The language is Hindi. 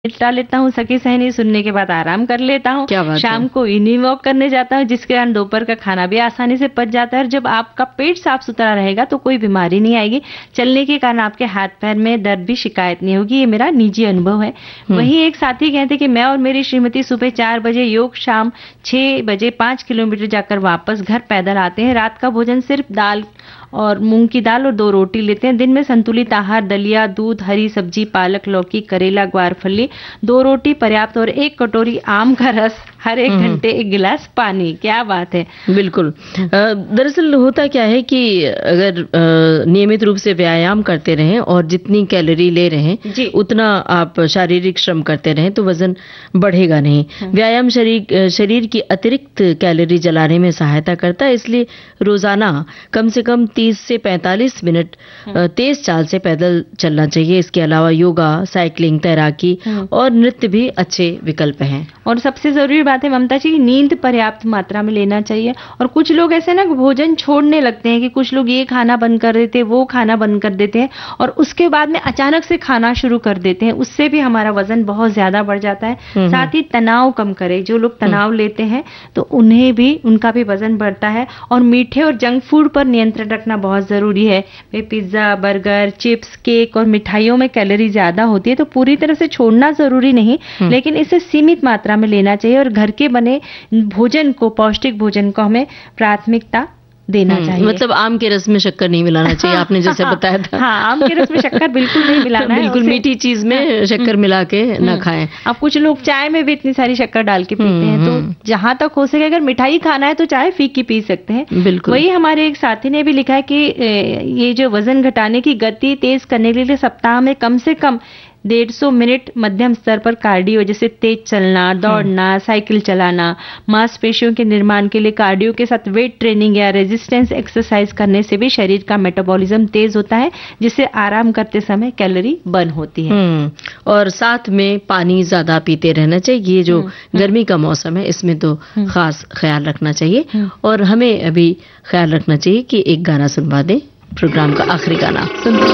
निपटा लेता हूँ, सखी सहेली सुनने के बाद आराम कर लेता हूँ। क्या बात है। शाम को इवनिंग वॉक करने जाता हूँ, जिसके कारण दोपहर का खाना भी आसानी से पच जाता है। और जब आपका पेट साफ सुथरा रहेगा तो कोई बीमारी नहीं आएगी। चलने के कारण आपके हाथ पैर में दर्द भी शिकायत नहीं होगी। ये मेरा निजी अनुभव है। वहीं एक साथी कहते कि मैं और मेरी श्रीमती सुबह 4 बजे योग, शाम 6 बजे 5 किलोमीटर जाकर वापस घर पैदल आते हैं। रात का भोजन सिर्फ दाल और मूंग की दाल और 2 रोटी लेते हैं। दिन में संतुलित आहार, दलिया, दूध, हरी सब्जी, पालक, लौकी, करेला, ग्वार फली, 2 रोटी पर्याप्त और 1 कटोरी आम का रस, हर 1 घंटे 1 गिलास पानी। क्या बात है। बिल्कुल। दरअसल होता क्या है कि अगर नियमित रूप से व्यायाम करते रहें और जितनी कैलोरी ले रहे हैं उतना आप शारीरिक श्रम करते रहें तो वजन बढ़ेगा नहीं। व्यायाम शरीर की अतिरिक्त कैलोरी जलाने में सहायता करता है, इसलिए रोजाना कम से कम 30 से 45 मिनट तेज चाल से पैदल चलना चाहिए। इसके अलावा योगा, साइकिलिंग, तैराकी और नृत्य भी अच्छे विकल्प हैं। और सबसे जरूरी बात है ममता जी, नींद पर्याप्त मात्रा में लेना चाहिए। और कुछ लोग ऐसे ना भोजन छोड़ने लगते हैं कि कुछ लोग ये खाना बंद कर देते हैं, वो खाना बंद कर देते हैं और उसके बाद में अचानक से खाना शुरू कर देते हैं। उससे भी हमारा वजन बहुत ज्यादा बढ़ जाता है। साथ ही तनाव कम करे। जो लोग तनाव लेते हैं तो उनका भी वजन बढ़ता है। और मीठे और जंक फूड पर नियंत्रण रखना बहुत जरूरी है। पिज्जा, बर्गर, चिप्स, केक और मिठाइयों में कैलोरी ज्यादा होती है, तो पूरी तरह से छोड़ना जरूरी नहीं, लेकिन इसे सीमित मात्रा में लेना चाहिए। और घर के बने भोजन को, पौष्टिक भोजन को हमें प्राथमिकता देना चाहिए। मतलब आम के रस में शक्कर नहीं मिलाना चाहिए, आपने जैसे बताया था। हाँ, आम के रस में शक्कर बिल्कुल नहीं मिलाना है। बिल्कुल मीठी चीज में शक्कर मिला के ना खाएं। अब कुछ लोग चाय में भी इतनी सारी शक्कर डाल के पीते हैं, तो जहां तक हो सके अगर मिठाई खाना है तो चाय फीकी पी सकते हैं। बिल्कुल। वही हमारे एक साथी ने भी लिखा है कि ये जो वजन घटाने की गति तेज करने के लिए सप्ताह में कम से कम 150 मिनट मध्यम स्तर पर कार्डियो, जैसे तेज चलना, दौड़ना, साइकिल चलाना, मांसपेशियों के निर्माण के लिए कार्डियो के साथ वेट ट्रेनिंग या रेजिस्टेंस एक्सरसाइज करने से भी शरीर का मेटाबॉलिज्म तेज होता है, जिससे आराम करते समय कैलोरी बर्न होती है। और साथ में पानी ज्यादा पीते रहना चाहिए। ये जो गर्मी का मौसम है इसमें तो खास ख्याल रखना चाहिए। और हमें अभी ख्याल रखना चाहिए कि एक गाना सुनवा दें, प्रोग्राम का आखिरी गाना सुनते हैं।